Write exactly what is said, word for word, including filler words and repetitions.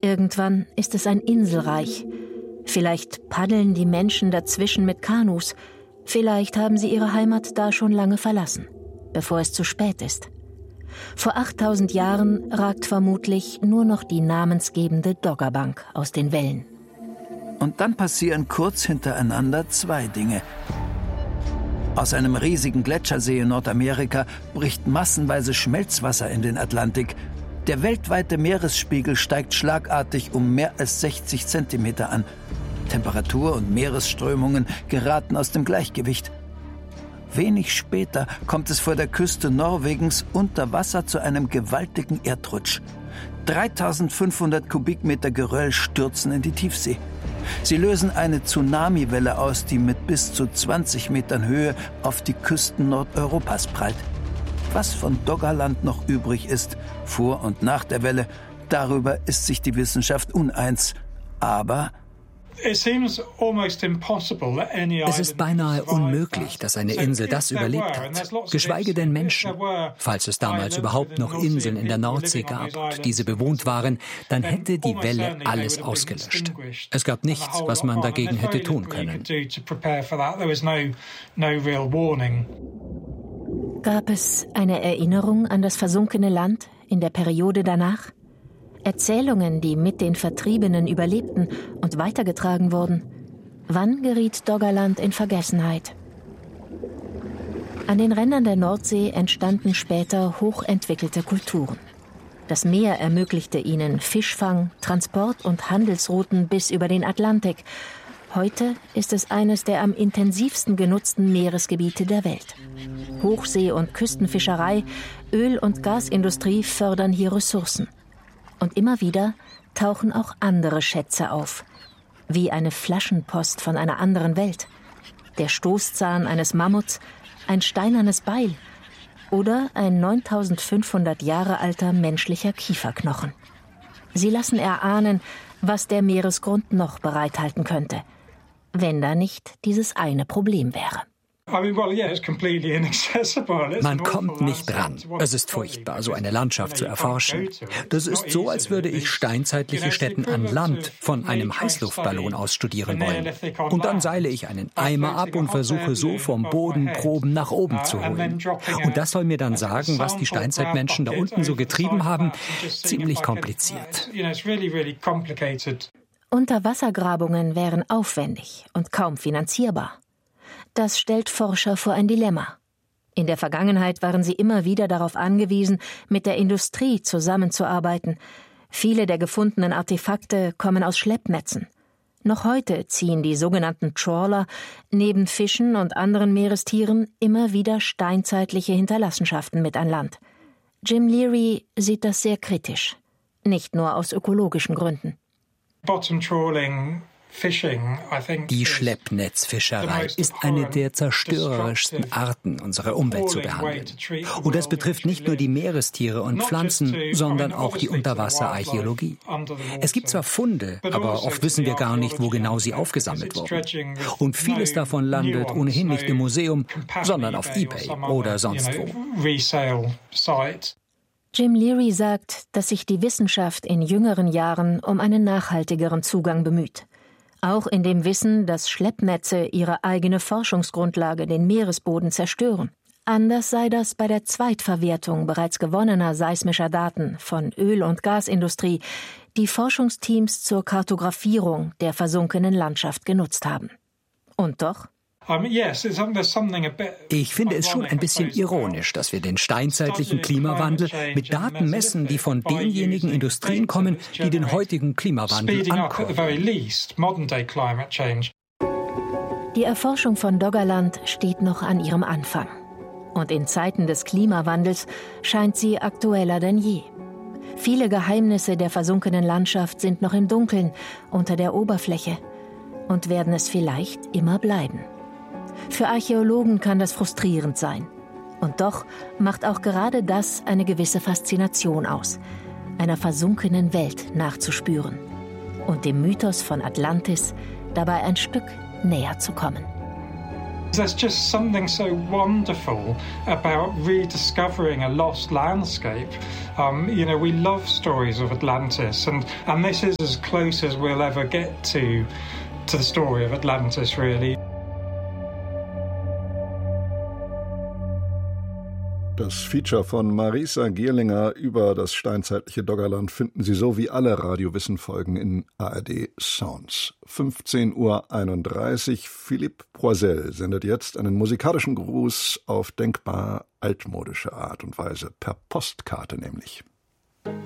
Irgendwann ist es ein Inselreich. Vielleicht paddeln die Menschen dazwischen mit Kanus. Vielleicht haben sie ihre Heimat da schon lange verlassen, bevor es zu spät ist. Vor achttausend Jahren ragt vermutlich nur noch die namensgebende Doggerbank aus den Wellen. Und dann passieren kurz hintereinander zwei Dinge. Aus einem riesigen Gletschersee in Nordamerika bricht massenweise Schmelzwasser in den Atlantik. Der weltweite Meeresspiegel steigt schlagartig um mehr als sechzig Zentimeter an. Temperatur und Meeresströmungen geraten aus dem Gleichgewicht. Wenig später kommt es vor der Küste Norwegens unter Wasser zu einem gewaltigen Erdrutsch. dreitausendfünfhundert Kubikmeter Geröll stürzen in die Tiefsee. Sie lösen eine Tsunamiwelle aus, die mit bis zu zwanzig Metern Höhe auf die Küsten Nordeuropas prallt. Was von Doggerland noch übrig ist, vor und nach der Welle, darüber ist sich die Wissenschaft uneins. Aber es ist beinahe unmöglich, dass eine Insel das überlebt hat, geschweige denn Menschen. Falls es damals überhaupt noch Inseln in der Nordsee gab und diese bewohnt waren, dann hätte die Welle alles ausgelöscht. Es gab nichts, was man dagegen hätte tun können. Gab es eine Erinnerung an das versunkene Land in der Periode danach? Erzählungen, die mit den Vertriebenen überlebten und weitergetragen wurden. Wann geriet Doggerland in Vergessenheit? An den Rändern der Nordsee entstanden später hochentwickelte Kulturen. Das Meer ermöglichte ihnen Fischfang, Transport und Handelsrouten bis über den Atlantik. Heute ist es eines der am intensivsten genutzten Meeresgebiete der Welt. Hochsee- und Küstenfischerei, Öl- und Gasindustrie fördern hier Ressourcen. Und immer wieder tauchen auch andere Schätze auf, wie eine Flaschenpost von einer anderen Welt, der Stoßzahn eines Mammuts, ein steinernes Beil oder ein neuntausendfünfhundert Jahre alter menschlicher Kieferknochen. Sie lassen erahnen, was der Meeresgrund noch bereithalten könnte, wenn da nicht dieses eine Problem wäre. Man kommt nicht dran. Es ist furchtbar, so eine Landschaft zu erforschen. Das ist so, als würde ich steinzeitliche Stätten an Land von einem Heißluftballon aus studieren wollen. Und dann seile ich einen Eimer ab und versuche so vom Boden Proben nach oben zu holen. Und das soll mir dann sagen, was die Steinzeitmenschen da unten so getrieben haben. Ziemlich kompliziert. Unterwassergrabungen wären aufwendig und kaum finanzierbar. Das stellt Forscher vor ein Dilemma. In der Vergangenheit waren sie immer wieder darauf angewiesen, mit der Industrie zusammenzuarbeiten. Viele der gefundenen Artefakte kommen aus Schleppnetzen. Noch heute ziehen die sogenannten Trawler neben Fischen und anderen Meerestieren immer wieder steinzeitliche Hinterlassenschaften mit an Land. Jim Leary sieht das sehr kritisch, nicht nur aus ökologischen Gründen. Bottom trawling. Die Schleppnetzfischerei ist eine der zerstörerischsten Arten, unsere Umwelt zu behandeln. Und das betrifft nicht nur die Meerestiere und Pflanzen, sondern auch die Unterwasserarchäologie. Es gibt zwar Funde, aber oft wissen wir gar nicht, wo genau sie aufgesammelt wurden. Und vieles davon landet ohnehin nicht im Museum, sondern auf eBay oder sonst wo. Jim Leary sagt, dass sich die Wissenschaft in jüngeren Jahren um einen nachhaltigeren Zugang bemüht. Auch in dem Wissen, dass Schleppnetze ihre eigene Forschungsgrundlage, den Meeresboden, zerstören. Anders sei das bei der Zweitverwertung bereits gewonnener seismischer Daten von Öl- und Gasindustrie, die Forschungsteams zur Kartografierung der versunkenen Landschaft genutzt haben. Und doch? Ich finde es schon ein bisschen ironisch, dass wir den steinzeitlichen Klimawandel mit Daten messen, die von denjenigen Industrien kommen, die den heutigen Klimawandel ankurbeln. Die Erforschung von Doggerland steht noch an ihrem Anfang. Und in Zeiten des Klimawandels scheint sie aktueller denn je. Viele Geheimnisse der versunkenen Landschaft sind noch im Dunkeln unter der Oberfläche und werden es vielleicht immer bleiben. Für Archäologen kann das frustrierend sein. Und doch macht auch gerade das eine gewisse Faszination aus, einer versunkenen Welt nachzuspüren und dem Mythos von Atlantis dabei ein Stück näher zu kommen. There's just something so wonderful about rediscovering a lost landscape. Um, you know, we love stories of Atlantis, and, and this is as close as we'll ever get to, to the story of Atlantis, really. Das Feature von Marisa Gierlinger über das steinzeitliche Doggerland finden Sie so wie alle Radiowissen-Folgen in A R D Sounds. fünfzehn Uhr einunddreißig. Philippe Poisel sendet jetzt einen musikalischen Gruß auf denkbar altmodische Art und Weise, per Postkarte nämlich.